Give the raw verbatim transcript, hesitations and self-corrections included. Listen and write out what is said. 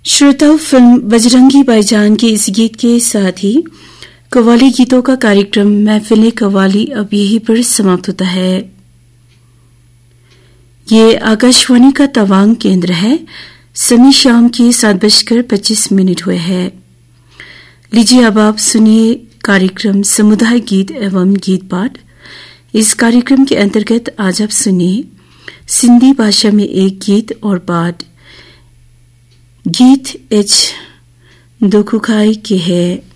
श्रोताओं, फिल्म बजरंगी भाईजान के इस गीत के साथ ही कव्वाली गीतों का कार्यक्रम महफिल कव्वाली अब यहीं पर समाप्त होता है। ये आकाशवाणी का तवांग केंद्र है। समय शाम के सात बजकर पच्चीस मिनट हुए हैं। लीजिए अब आप सुनिए कार्यक्रम समुदाय गीत एवं गीत पाठ। इस कार्यक्रम के अंतर्गत आज आप सुनिए सिंधी भाषा में एक गीत और पाठ। गीत एच दुखुखाई के है।